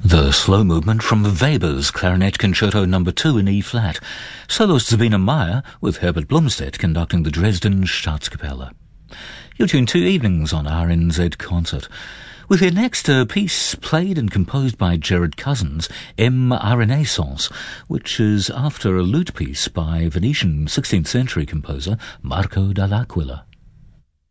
The slow movement from Weber's Clarinet Concerto No. 2 in E-flat. Soloist Sabine Meyer, with Herbert Blomstedt conducting the Dresden Staatskapelle. You're tuned to Evenings on RNZ Concert. With your next piece played and composed by Gerard Cousins, M. a Renaissance, which is after a lute piece by Venetian 16th century composer Marco dall'Aquila.